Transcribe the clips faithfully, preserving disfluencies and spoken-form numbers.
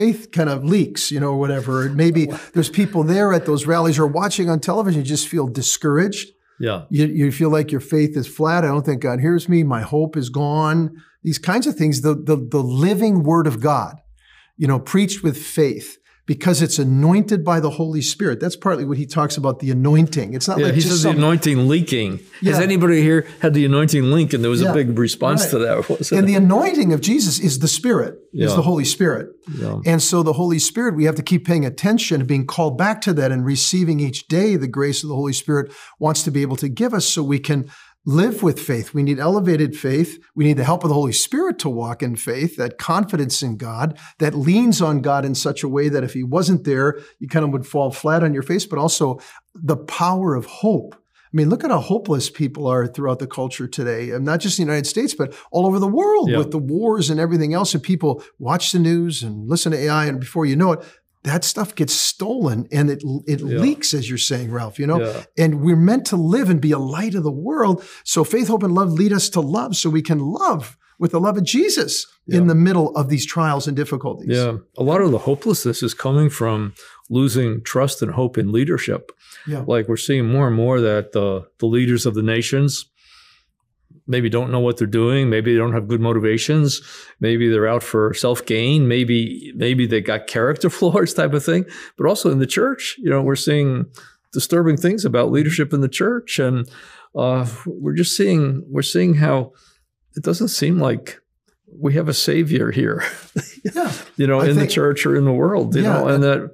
faith kind of leaks, you know, or whatever. Maybe there's people there at those rallies or watching on television, you just feel discouraged. Yeah. You, you feel like your faith is flat. I don't think God hears me. My hope is gone. These kinds of things, the, the, the living word of God, you know, preached with faith, because it's anointed by the Holy Spirit. That's partly what he talks about, the anointing. It's not yeah, like he just says some, the anointing leaking. Yeah. Has anybody here had the anointing link? And there was Yeah. a big response Right. to that. What was And it? the anointing of Jesus is the Spirit, is Yeah. the Holy Spirit. Yeah. And so the Holy Spirit, we have to keep paying attention and being called back to that and receiving each day the grace of the Holy Spirit wants to be able to give us so we can live with faith. We need elevated faith. We need the help of the Holy Spirit to walk in faith, that confidence in God that leans on God in such a way that if he wasn't there, you kind of would fall flat on your face, but also the power of hope. I mean, look at how hopeless people are throughout the culture today, and not just in the United States, but all over the world Yeah. with the wars and everything else. And people watch the news and listen to A I, and before you know it, that stuff gets stolen and it it Yeah. leaks, as you're saying, Ralph, you know? Yeah. And we're meant to live and be a light of the world. So faith, hope, and love lead us to love so we can love with the love of Jesus Yeah. in the middle of these trials and difficulties. Yeah. A lot of the hopelessness is coming from losing trust and hope in leadership. Yeah. Like we're seeing more and more that the, the leaders of the nations maybe don't know what they're doing. Maybe they don't have good motivations. Maybe they're out for self-gain. Maybe, maybe they got character flaws type of thing. But also in the church, you know, we're seeing disturbing things about leadership in the church. And uh, we're just seeing, we're seeing how it doesn't seem like we have a savior here, Yeah. you know, I in think- the church or in the world, you Yeah. know, and that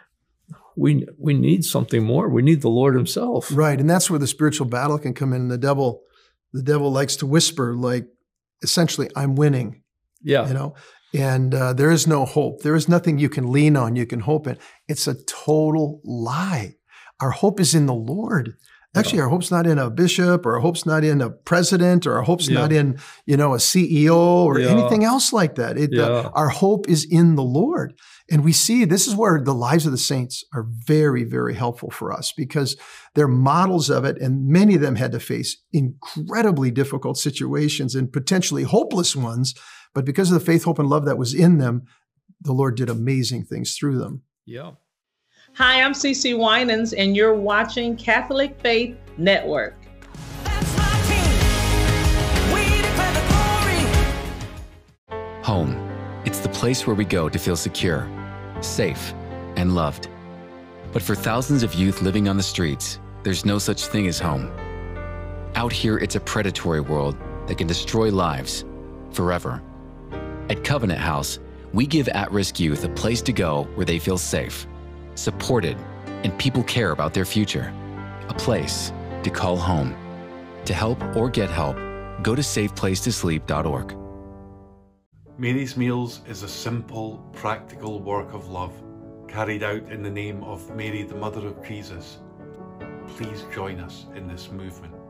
we, we need something more. We need the Lord himself. Right. And that's where the spiritual battle can come in. The devil, the devil likes to whisper, like, essentially, I'm winning. Yeah. You know, and uh, there is no hope. There is nothing you can lean on, you can hope in. It's a total lie. Our hope is in the Lord. Actually, Yeah. our hope's not in a bishop, or our hope's not in a president, or our hope's Yeah. not in, you know, a C E O or Yeah. anything else like that. It, uh, Yeah. our hope is in the Lord. And we see this is where the lives of the saints are very, very helpful for us, because they're models of it. And many of them had to face incredibly difficult situations and potentially hopeless ones. But because of the faith, hope, and love that was in them, the Lord did amazing things through them. Yeah. Hi, I'm Cece Winans, and you're watching Catholic Faith Network. That's my King. We declare the glory. Home. It's the place where we go to feel secure, safe, and loved. But for thousands of youth living on the streets, there's no such thing as home. Out here, it's a predatory world that can destroy lives forever. At Covenant House, we give at-risk youth a place to go where they feel safe, supported, and people care about their future. A place to call home. To help or get help, go to safe place to sleep dot org. Mary's Meals is a simple, practical work of love carried out in the name of Mary, the Mother of Jesus. Please join us in this movement.